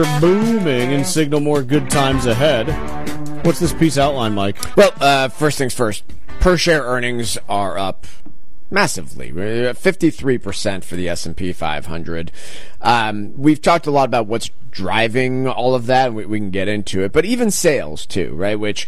booming and signal more good times ahead. What's this piece outline, Mike? Well, first things first. Per share earnings are up massively, 53% for the S&P 500. We've talked a lot about what's driving all of that, and we can get into it. But even sales, too, right, which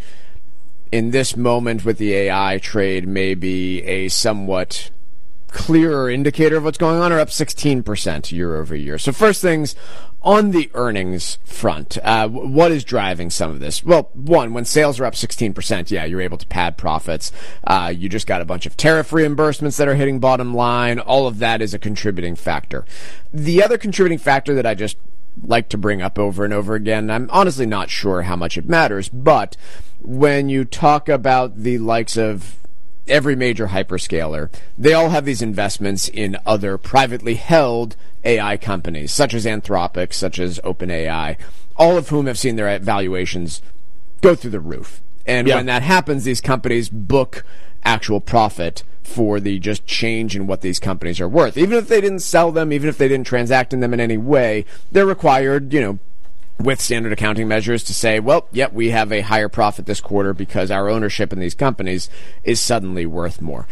in this moment with the AI trade may be a somewhat clearer indicator of what's going on, are up 16% year over year. So first things, on the earnings front, what is driving some of this? Well, one, when sales are up 16%, yeah, you're able to pad profits. You just got a bunch of tariff reimbursements that are hitting bottom line. All of that is a contributing factor. The other contributing factor that I just like to bring up over and over again, I'm honestly not sure how much it matters, but when you talk about the likes of every major hyperscaler, they all have these investments in other privately held AI companies, such as Anthropic, such as OpenAI, all of whom have seen their valuations go through the roof. And when that happens, these companies book actual profit for the just change in what these companies are worth. Even if they didn't sell them, even if they didn't transact in them in any way, they're required, with standard accounting measures to say, well, yep, we have a higher profit this quarter because our ownership in these companies is suddenly worth more.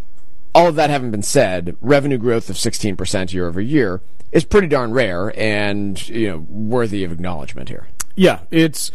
All of that having been said, revenue growth of 16% year over year is pretty darn rare and, worthy of acknowledgement here. Yeah, it's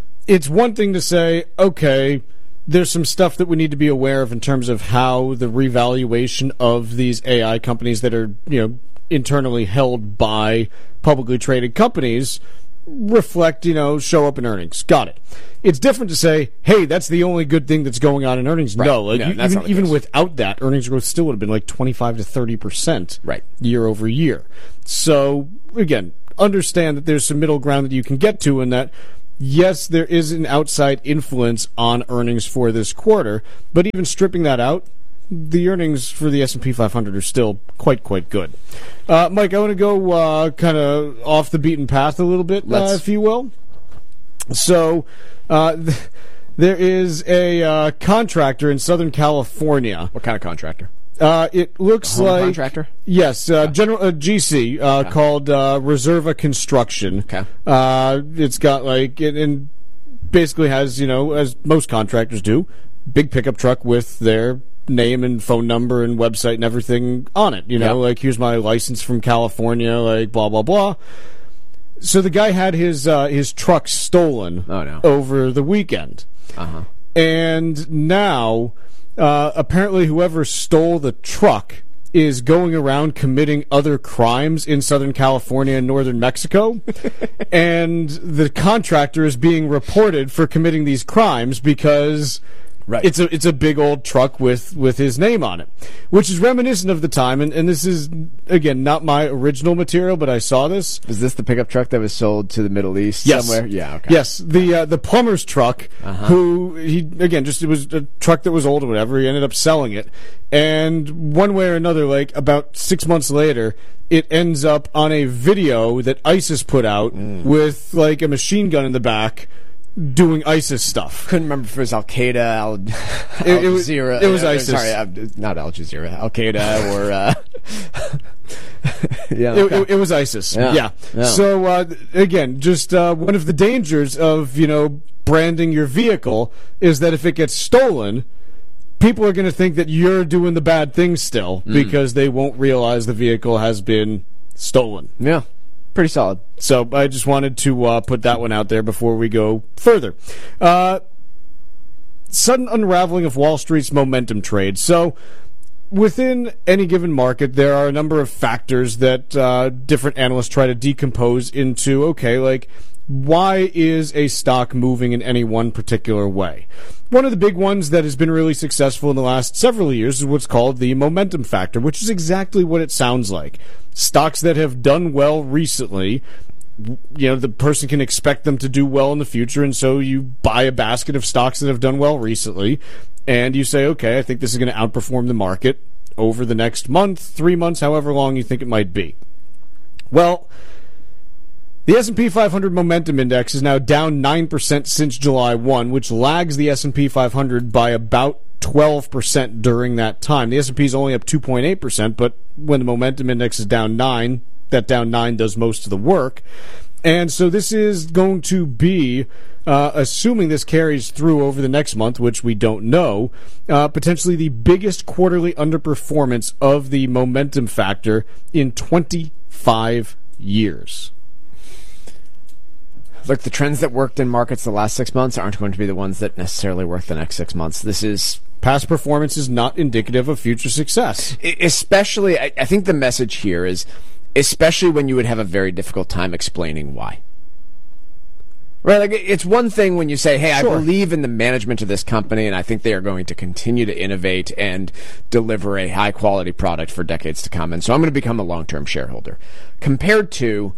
one thing to say, okay, there's some stuff that we need to be aware of in terms of how the revaluation of these AI companies that are, internally held by publicly traded companies reflect, show up in earnings. Got it. It's different to say, hey, that's the only good thing that's going on in earnings. Right. No, even without that, earnings growth still would have been like 25 to 30% year over year. So, again, understand that there's some middle ground that you can get to in that, yes, there is an outside influence on earnings for this quarter, but even stripping that out, the earnings for the S&P 500 are still quite good. Mike, I want to go kind of off the beaten path a little bit, if you will. So there is a contractor in Southern California. What kind of contractor? It looks like contractor. Yes, General GC called Reserva Construction. Okay. It's got and basically has as most contractors do, big pickup truck with their name and phone number and website and everything on it. Here's my license from California, blah blah blah. So the guy had his truck stolen over the weekend. And now apparently whoever stole the truck is going around committing other crimes in Southern California and northern Mexico. And the contractor is being reported for committing these crimes because it's a big old truck with his name on it, which is reminiscent of the time, and this is, again, not my original material, but I saw this. Is this the pickup truck that was sold to the Middle East somewhere? Yeah, okay. Yes, the plumber's truck, who, it was a truck that was old or whatever, he ended up selling it, and one way or another, about 6 months later, it ends up on a video that ISIS put out with, a machine gun in the back, doing ISIS stuff. Couldn't remember if it was Al Qaeda, Al Jazeera. It was ISIS. Sorry, not Al Jazeera. Al Qaeda or. It was ISIS. Yeah. So again, just one of the dangers of branding your vehicle is that if it gets stolen, people are going to think that you're doing the bad thing still because they won't realize the vehicle has been stolen. Yeah. Pretty solid. So I just wanted to put that one out there before we go further. Sudden unraveling of Wall Street's momentum trade. So within any given market, there are a number of factors that different analysts try to decompose into, why is a stock moving in any one particular way? One of the big ones that has been really successful in the last several years is what's called the momentum factor, which is exactly what it sounds like. Stocks that have done well recently, the person can expect them to do well in the future, and so you buy a basket of stocks that have done well recently, and you say, okay, I think this is going to outperform the market over the next month, 3 months, however long you think it might be. Well, the S&P 500 Momentum Index is now down 9% since July 1, which lags the S&P 500 by about 12% during that time. The S&P is only up 2.8%, but when the Momentum Index is down 9, that down 9 does most of the work. And so this is going to be, assuming this carries through over the next month, which we don't know, potentially the biggest quarterly underperformance of the momentum factor in 25 years. Look, the trends that worked in markets the last 6 months aren't going to be the ones that necessarily work the next 6 months. This is... Past performance is not indicative of future success. Especially, I think the message here is, especially when you would have a very difficult time explaining why. Right? Like, it's one thing when you say, hey, Sure. I believe in the management of this company, and I think they are going to continue to innovate and deliver a high-quality product for decades to come, and so I'm going to become a long-term shareholder. Compared to,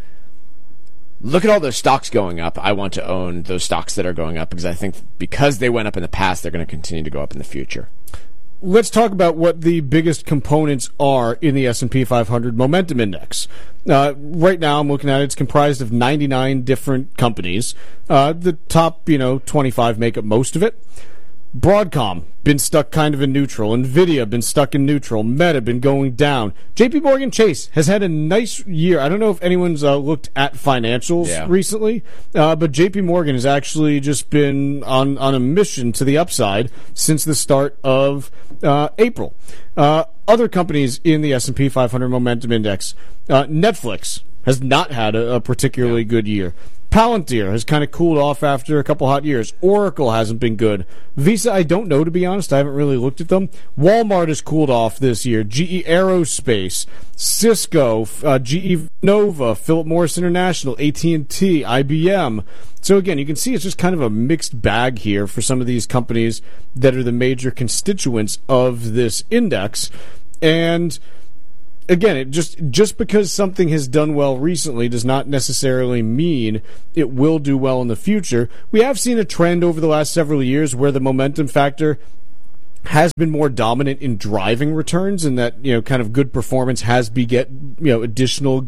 look at all those stocks going up. I want to own those stocks that are going up because I think because they went up in the past, they're going to continue to go up in the future. Let's talk about what the biggest components are in the S&P 500 Momentum Index. Right now, I'm looking at it. It's comprised of 99 different companies. The top, 25 make up most of it. Broadcom, been stuck kind of in neutral. NVIDIA, been stuck in neutral. Meta, been going down. JP Morgan Chase has had a nice year. I don't know if anyone's looked at financials recently, but JP Morgan has actually just been on a mission to the upside since the start of April. Other companies in the S&P 500 Momentum Index, Netflix has not had a particularly good year. Palantir has kind of cooled off after a couple hot years. Oracle hasn't been good. Visa, I don't know, to be honest. I haven't really looked at them. Walmart has cooled off this year. GE Aerospace, Cisco, GE Nova, Philip Morris International, AT&T, IBM. So again, you can see it's just kind of a mixed bag here for some of these companies that are the major constituents of this index. And again, it just because something has done well recently does not necessarily mean it will do well in the future. We have seen a trend over the last several years where the momentum factor has been more dominant in driving returns, and that kind of good performance has beget additional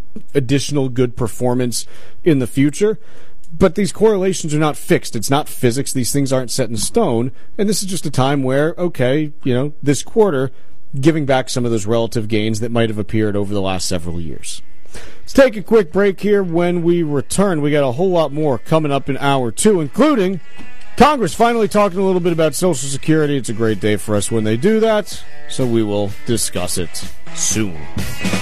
good performance in the future. But these correlations are not fixed. It's not physics. These things aren't set in stone. And this is just a time where, okay, this quarter, giving back some of those relative gains that might have appeared over the last several years. Let's take a quick break here. When we return, we got a whole lot more coming up in hour two, including Congress finally talking a little bit about Social Security. It's a great day for us when they do that, so we will discuss it soon.